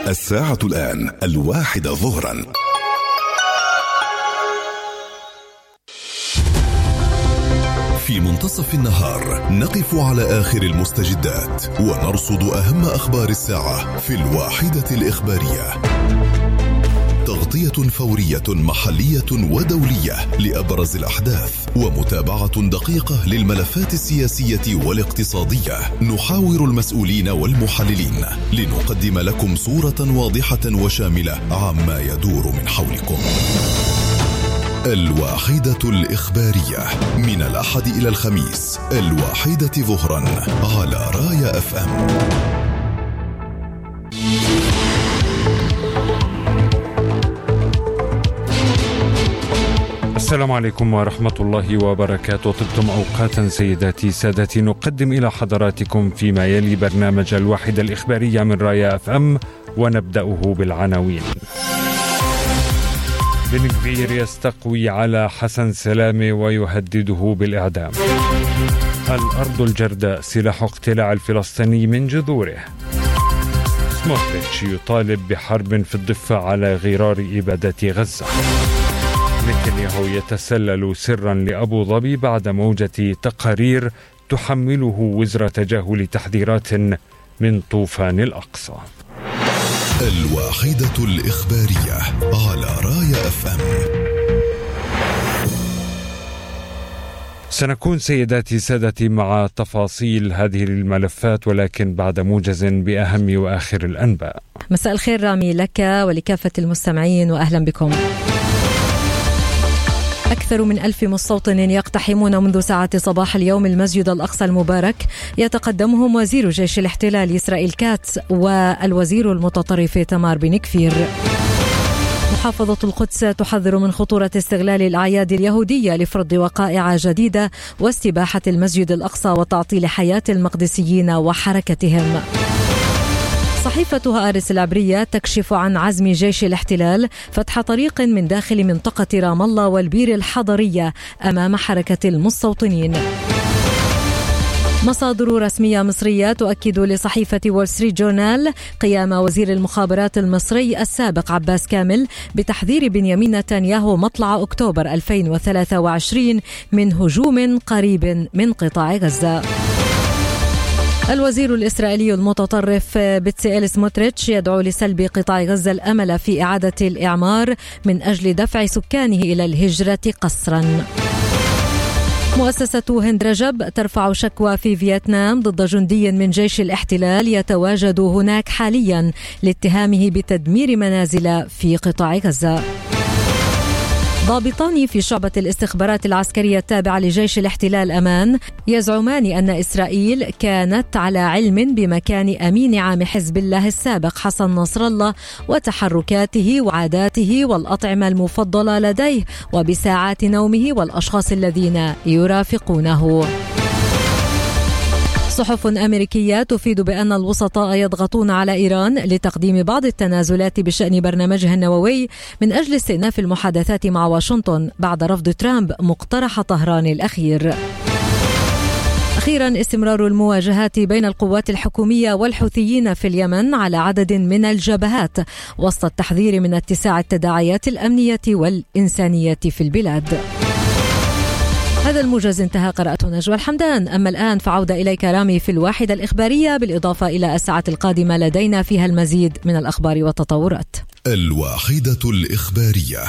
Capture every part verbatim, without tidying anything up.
الساعة الآن الواحدة ظهرا. في منتصف النهار نقف على آخر المستجدات ونرصد أهم أخبار الساعة في الواحدة الإخبارية. تغطية فورية محلية ودولية لأبرز الأحداث ومتابعة دقيقة للملفات السياسية والاقتصادية. نحاور المسؤولين والمحللين لنقدم لكم صورة واضحة وشاملة عما يدور من حولكم. الواحدة الإخبارية من الأحد إلى الخميس الواحدة ظهرا على رايا اف ام. السلام عليكم ورحمة الله وبركاته. طبتم أوقاتا سيداتي سادتي. نقدم إلى حضراتكم فيما يلي برنامج الواحدة الإخبارية من رايا اف ام، ونبدأه بالعناوين. بن كفير يستقوي على حسن سلامة ويهدده بالإعدام. الأرض الجرداء سلاح اقتلاع الفلسطيني من جذوره. سموتريتش يطالب بحرب في الضفة على غرار إبادة غزة. نتنياهو يتسلل سرا لأبو ظبي بعد موجة تقارير تحمله وزر تجاهل تحذيرات من طوفان الأقصى. الواحدة الإخبارية على رايا اف ام. سنكون سيداتي سادتي مع تفاصيل هذه الملفات، ولكن بعد موجز بأهم وآخر الأنباء. مساء الخير رامي لك ولكافة المستمعين وأهلا بكم. أكثر من ألف مستوطن يقتحمون منذ ساعة صباح اليوم المسجد الأقصى المبارك، يتقدمهم وزير جيش الاحتلال إسرائيل كاتس والوزير المتطرف تمار بن كفير. محافظة القدس تحذر من خطورة استغلال الأعياد اليهودية لفرض وقائع جديدة واستباحة المسجد الأقصى وتعطيل حياة المقدسيين وحركتهم. صحيفة هآرس العبرية تكشف عن عزم جيش الاحتلال فتح طريق من داخل منطقة رام الله والبير الحضرية أمام حركة المستوطنين. مصادر رسمية مصرية تؤكد لصحيفة وول ستريت جورنال قيام وزير المخابرات المصري السابق عباس كامل بتحذير بنيامين نتنياهو مطلع أكتوبر ألفين وثلاثة وعشرين من هجوم قريب من قطاع غزة. الوزير الإسرائيلي المتطرف بتسائيل سموتريتش يدعو لسلب قطاع غزة الأمل في إعادة الإعمار من أجل دفع سكانه إلى الهجرة قسرا. مؤسسة هند رجب ترفع شكوى في فيتنام ضد جندي من جيش الاحتلال يتواجد هناك حاليا لاتهامه بتدمير منازل في قطاع غزة. ضابطان في شعبة الاستخبارات العسكرية التابعة لجيش الاحتلال أمان يزعمان أن إسرائيل كانت على علم بمكان أمين عام حزب الله السابق حسن نصر الله وتحركاته وعاداته والأطعمة المفضلة لديه وبساعات نومه والأشخاص الذين يرافقونه. صحف أمريكية تفيد بأن الوسطاء يضغطون على إيران لتقديم بعض التنازلات بشأن برنامجها النووي من أجل استئناف المحادثات مع واشنطن بعد رفض ترامب مقترح طهران الأخير. أخيرا استمرار المواجهات بين القوات الحكومية والحوثيين في اليمن على عدد من الجبهات وسط التحذير من اتساع التداعيات الأمنية والإنسانية في البلاد. هذا الموجز انتهى، قراءته نجوى الحمدان. أما الآن فعودة إليك رامي في الواحدة الإخبارية، بالإضافة إلى الساعة القادمة لدينا فيها المزيد من الأخبار والتطورات. الواحدة الإخبارية.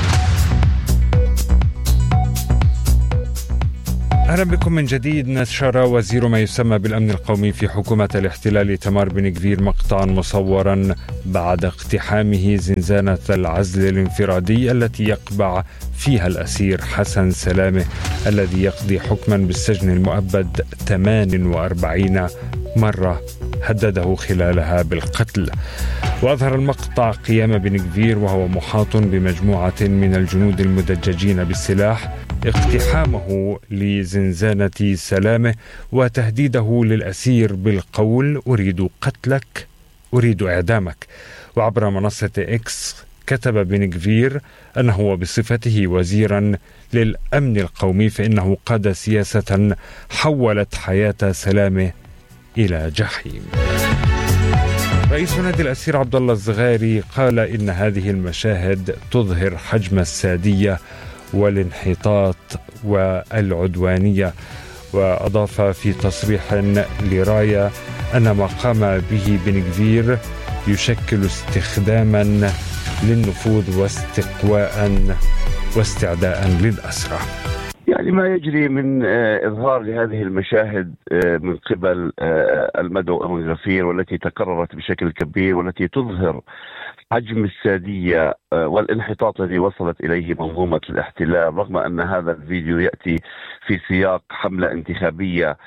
أهلا بكم من جديد. نشر وزير ما يسمى بالأمن القومي في حكومة الاحتلال تمار بن كفير مقطعا مصورا بعد اقتحامه زنزانة العزل الانفرادي التي يقبع فيها الأسير حسن سلامة الذي يقضي حكما بالسجن المؤبد ثمان وأربعين مرة هدده خلالها بالقتل. وأظهر المقطع قيام بن كفير وهو محاط بمجموعة من الجنود المدججين بالسلاح اقتحامه لزنزانة سلامة وتهديده للأسير بالقول أريد قتلك أريد إعدامك. وعبر منصة إكس كتب بن كفير أنه بصفته وزيرا للأمن القومي فإنه قاد سياسة حولت حياة سلامة إلى جحيم. رئيس نادي الأسير عبد الله الزغاري قال إن هذه المشاهد تظهر حجم السادية والانحطاط والعدوانية. وأضاف في تصريح لراية أن ما قام به بن غفير يشكل استخداما للنفوذ واستقواء واستعداء للأسرى. يعني ما يجري من إظهار لهذه المشاهد من قبل المدعو بن غفير والتي تكررت بشكل كبير والتي تظهر حجم السادية والانحطاط الذي وصلت إليه منظومة الاحتلال، رغم أن هذا الفيديو يأتي في سياق حملة انتخابية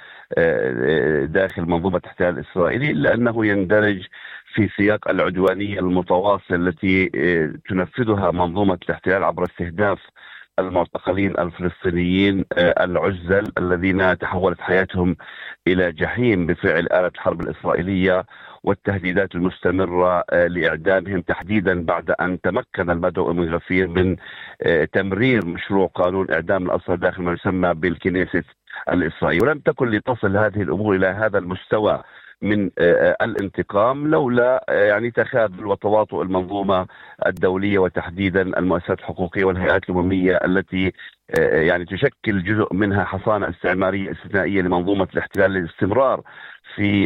داخل منظومة الاحتلال الإسرائيلي، إلا أنه يندرج في سياق العدوانية المتواصل التي تنفذها منظومة الاحتلال عبر استهداف المعتقلين الفلسطينيين العزل الذين تحولت حياتهم إلى جحيم بفعل آلة الحرب الإسرائيلية والتهديدات المستمرة لإعدامهم، تحديدا بعد أن تمكن المدعو بن غفير من تمرير مشروع قانون إعدام الأسرى داخل ما يسمى بالكنيست الإسرائيلي. ولم تكن لتصل هذه الأمور إلى هذا المستوى من الانتقام لولا يعني تخاذل وتواطؤ المنظومة الدولية وتحديدا المؤسسات الحقوقية والهيئات الأممية التي يعني تشكل جزء منها حصانة استعمارية استثنائية لمنظومة الاحتلال للاستمرار في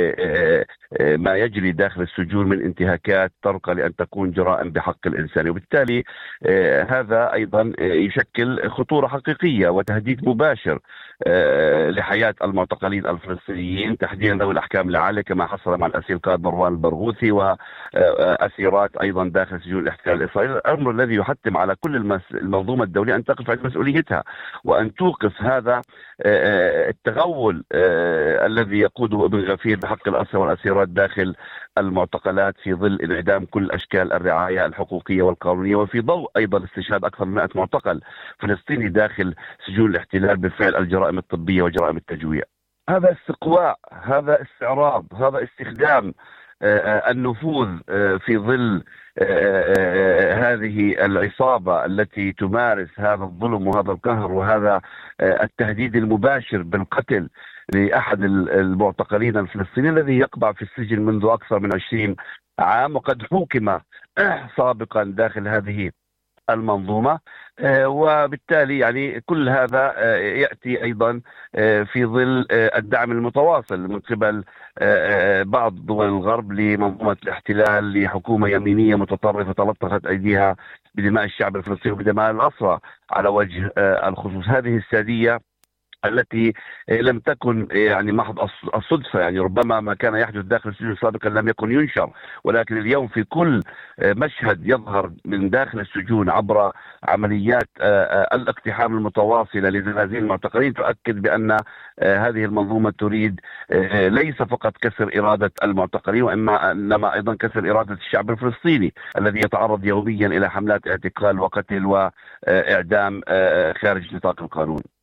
ما يجري داخل السجون من انتهاكات ترقى لأن تكون جرائم بحق الإنسان. وبالتالي هذا أيضا يشكل خطورة حقيقية وتهديد مباشر لحياة المعتقلين الفلسطينيين تحديدا ذوي الأحكام العالية كما حصل مع الأسير قائد مروان البرغوثي وأسيرات أيضا داخل سجون الاحتلال الإسرائيلي، الأمر الذي يحتم على كل المنظومة الدولية أن تقف على مسؤوليتها وأن توقف هذا التغول الذي يقوده ابن غفير بحق الأسرى والأسيرات داخل المعتقلات في ظل انعدام كل أشكال الرعاية الحقوقية والقانونية، وفي ضوء أيضا استشهاد أكثر من مئة معتقل فلسطيني داخل سجون الاحتلال بفعل الجرائم الطبية وجرائم التجويع. هذا استقواء، هذا استعراض، هذا استخدام النفوذ في ظل هذه العصابة التي تمارس هذا الظلم وهذا القهر وهذا التهديد المباشر بالقتل لأحد المعتقلين الفلسطينيين الذي يقبع في السجن منذ أكثر من عشرين عام وقد حوكم سابقا داخل هذه المنظومة. وبالتالي يعني كل هذا يأتي أيضا في ظل الدعم المتواصل من قبل بعض دول الغرب لمنظومة الاحتلال لحكومة يمينية متطرفة تلطخت أيديها بدماء الشعب الفلسطيني وبدماء الأسرى على وجه الخصوص. هذه السادية التي لم تكن يعني محض الصدفة، يعني ربما ما كان يحدث داخل السجون سابقا لم يكن ينشر، ولكن اليوم في كل مشهد يظهر من داخل السجون عبر عمليات الاقتحام المتواصلة لزنازين المعتقلين تؤكد بأن هذه المنظومة تريد ليس فقط كسر إرادة المعتقلين وإما إنما أيضا كسر إرادة الشعب الفلسطيني الذي يتعرض يوميا إلى حملات اعتقال وقتل وإعدام خارج نطاق القانون.